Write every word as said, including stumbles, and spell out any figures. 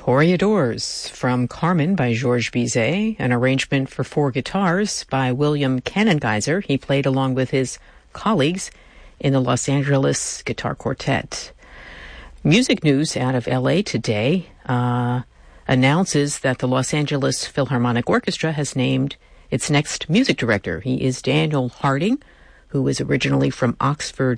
Toreadors from Carmen by Georges Bizet, an arrangement for four guitars by William Cannongeiser. He played along with his colleagues in the Los Angeles Guitar Quartet. Music news out of L A today uh, announces that the Los Angeles Philharmonic Orchestra has named its next music director. He is Daniel Harding, who is originally from Oxford,